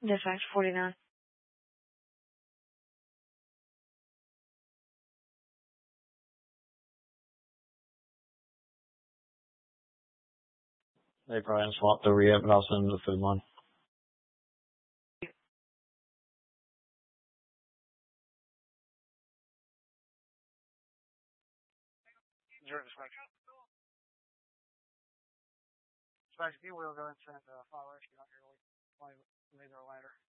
Dispatch 49. They probably haven't swapped over yet, but I'll send them to the food line. Zero dispatch. Dispatch, if you will, go ahead and send fire rescue out here. We'll leave their ladder.